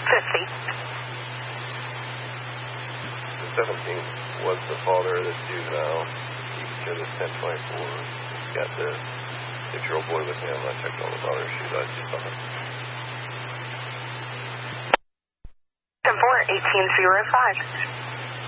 The 17 was the father of this juvenile. You can show this 1024. He's got the 6-year-old boy with him. I checked all the daughter's shoes. I just saw it. 10-4, 1805.